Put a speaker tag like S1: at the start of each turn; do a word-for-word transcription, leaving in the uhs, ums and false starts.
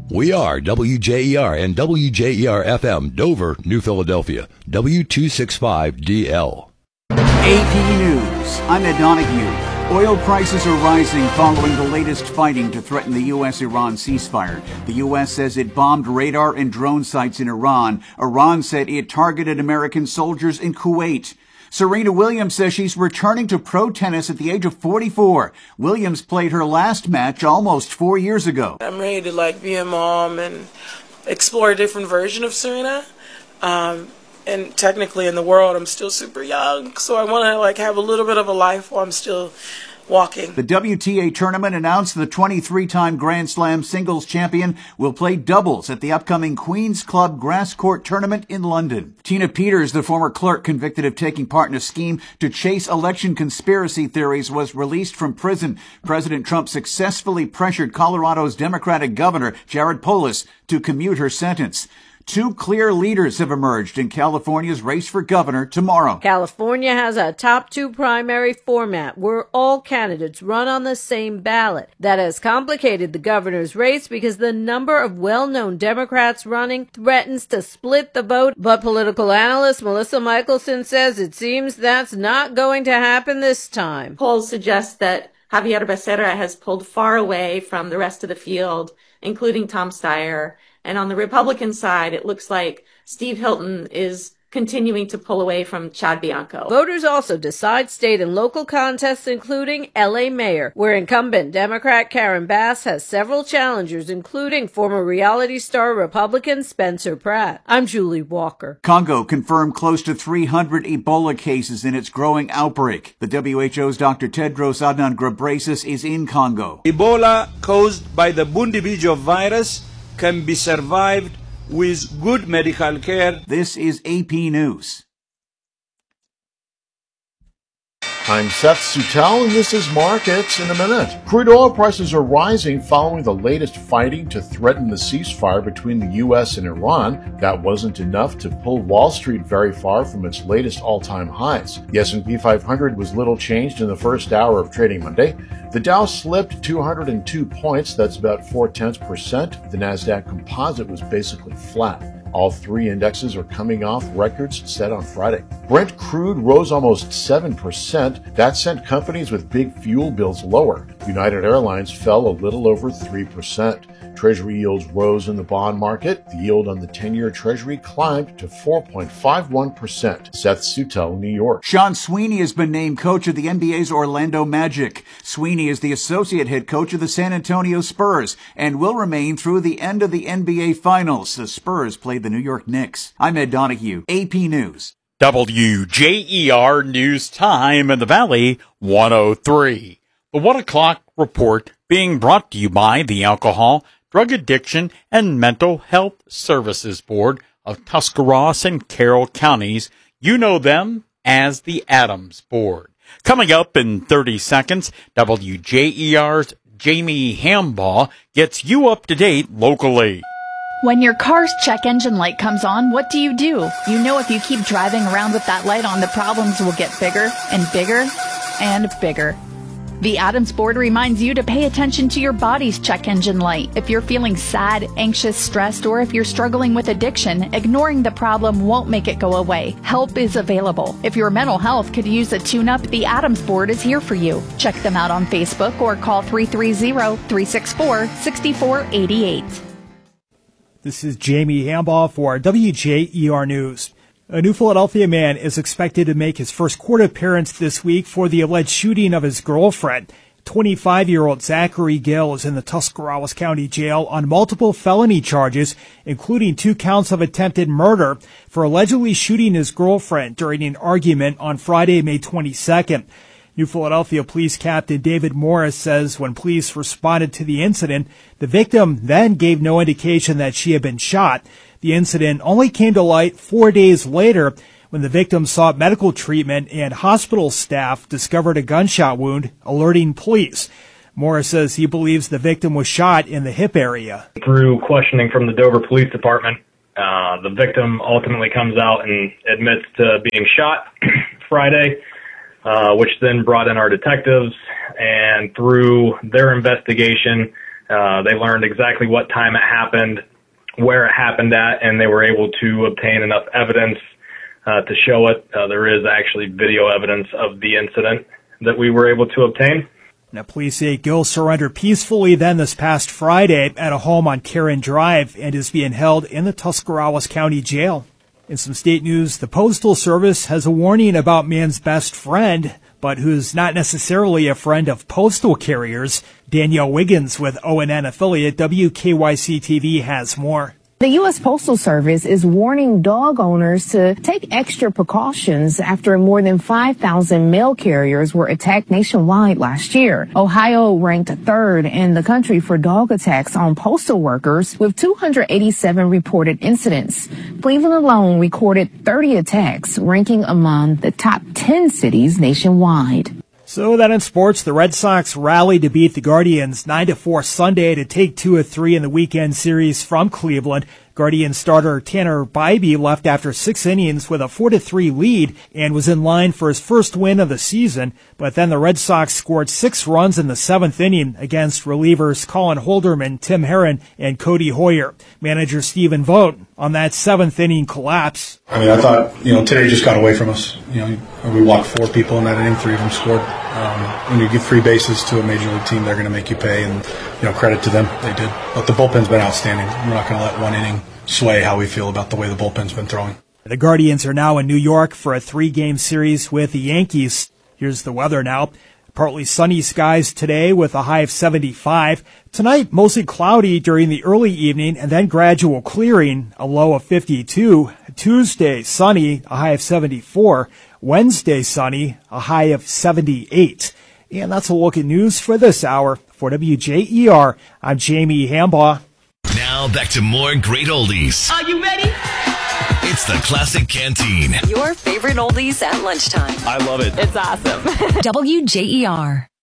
S1: We are W J E R and W J E R F M, Dover, New Philadelphia, W two sixty-five D L.
S2: A P News, I'm Ed Donahue. Oil prices are rising following the latest fighting to threaten the U S Iran ceasefire. The U S says it bombed radar and drone sites in Iran. Iran said it targeted American soldiers in Kuwait. Serena Williams says she's returning to pro tennis at the age of forty-four. Williams played her last match almost four years ago.
S3: I'm ready to like be a mom and explore a different version of Serena. Um, and technically in the world, I'm still super young, so I want to like have a little bit of a life while I'm still walking.
S2: The W T A tournament announced the twenty-three-time Grand Slam singles champion will play doubles at the upcoming Queen's Club Grass Court tournament in London. Tina Peters, the former clerk convicted of taking part in a scheme to chase election conspiracy theories, was released from prison. President Trump successfully pressured Colorado's Democratic governor, Jared Polis, to commute her sentence. Two clear leaders have emerged in California's race for governor tomorrow.
S4: California has a top two primary format where all candidates run on the same ballot. That has complicated the governor's race because the number of well-known Democrats running threatens to split the vote. But political analyst Melissa Michelson says it seems that's not going to happen this time.
S5: Polls suggest that Javier Becerra has pulled far away from the rest of the field, including Tom Steyer. And on the Republican side, it looks like Steve Hilton is continuing to pull away from Chad Bianco.
S4: Voters also decide state and local contests, including L A mayor, where incumbent Democrat Karen Bass has several challengers, including former reality star Republican Spencer Pratt. I'm Julie Walker.
S2: Congo confirmed close to three hundred Ebola cases in its growing outbreak. The W H O's Doctor Tedros Adhanom Ghebreyesus is in Congo.
S6: Ebola, caused by the Bundibugyo virus, can be survived with good medical care.
S2: This is A P News.
S7: I'm Seth Sutel, and this is Markets in a Minute. Crude oil prices are rising following the latest fighting to threaten the ceasefire between the U S and Iran. That wasn't enough to pull Wall Street very far from its latest all-time highs. The S and P five hundred was little changed in the first hour of trading Monday. The Dow slipped two hundred two points, that's about four-tenths percent. The NASDAQ Composite was basically flat. All three indexes are coming off records set on Friday. Brent crude rose almost seven percent. That sent companies with big fuel bills lower. United Airlines fell a little over three percent. Treasury yields rose in the bond market. The yield on the ten-year Treasury climbed to four point five one percent. Seth Sutel, New York.
S2: Sean Sweeney has been named coach of the N B A's Orlando Magic. Sweeney is the associate head coach of the San Antonio Spurs and will remain through the end of the N B A Finals. The Spurs play the New York Knicks. I'm Ed Donahue, A P News.
S8: W J E R News Time in the Valley, one oh three. The one o'clock report being brought to you by the Alcohol, Drug Addiction, and Mental Health Services Board of Tuscarawas and Carroll Counties. You know them as the Adams Board. Coming up in thirty seconds, W J E R's Jamie Hambaugh gets you up to date locally.
S9: When your car's check engine light comes on, what do you do? You know if you keep driving around with that light on, the problems will get bigger and bigger and bigger. The Adams Board reminds you to pay attention to your body's check engine light. If you're feeling sad, anxious, stressed, or if you're struggling with addiction, ignoring the problem won't make it go away. Help is available. If your mental health could use a tune-up, the Adams Board is here for you. Check them out on Facebook or call three three zero, three six four, six four eight eight.
S10: This is Jamie Hambaugh for W J E R News. A New Philadelphia man is expected to make his first court appearance this week for the alleged shooting of his girlfriend. twenty-five-year-old Zachary Gill is in the Tuscarawas County Jail on multiple felony charges, including two counts of attempted murder for allegedly shooting his girlfriend during an argument on Friday, May twenty-second. New Philadelphia Police Captain David Morris says when police responded to the incident, the victim then gave no indication that she had been shot. The incident only came to light four days later when the victim sought medical treatment and hospital staff discovered a gunshot wound, alerting police. Morris says he believes the victim was shot in the hip area.
S11: Through questioning from the Dover Police Department, uh, the victim ultimately comes out and admits to being shot Friday. Uh, which then brought in our detectives, and through their investigation, Uh, they learned exactly what time it happened, where it happened at, and they were able to obtain enough evidence uh, to show it. Uh, there is actually video evidence of the incident that we were able to obtain.
S10: Now, police say Gill surrendered peacefully then this past Friday at a home on Karen Drive and is being held in the Tuscarawas County Jail. In some state news, the Postal Service has a warning about man's best friend, but who's not necessarily a friend of postal carriers. Danielle Wiggins with O N N affiliate W K Y C T V has more.
S12: The U S Postal Service is warning dog owners to take extra precautions after more than five thousand mail carriers were attacked nationwide last year. Ohio ranked third in the country for dog attacks on postal workers with two hundred eighty-seven reported incidents. Cleveland alone recorded thirty attacks, ranking among the top ten cities nationwide.
S10: So that in sports, the Red Sox rallied to beat the Guardians nine to four Sunday to take two of three in the weekend series from Cleveland. Guardian starter Tanner Bybee left after six innings with a four to three lead and was in line for his first win of the season. But then the Red Sox scored six runs in the seventh inning against relievers Colin Holderman, Tim Herron, and Cody Hoyer. Manager Stephen Vogt on that seventh inning collapse.
S13: I mean, I thought, you know, Terry just got away from us. You know, we walked four people in that inning, three of them scored. Um, when you give three bases to a major league team, they're going to make you pay, and, you know, credit to them, they did. But the bullpen's been outstanding. We're not going to let one inning sway how we feel about the way the bullpen's been throwing.
S10: The Guardians are now in New York for a three-game series with the Yankees. Here's the weather now. Partly sunny skies today with a high of seventy-five. Tonight, mostly cloudy during the early evening and then gradual clearing, a low of fifty-two. Tuesday, sunny, a high of seventy-four. Wednesday, sunny, a high of seventy-eight. And that's a look at news for this hour. For W J E R, I'm Jamie Hambaugh.
S14: Now back to more great oldies.
S15: Are you ready?
S14: It's the Classic Canteen.
S15: Your favorite oldies at lunchtime.
S14: I love it.
S15: It's awesome.
S16: W J E R.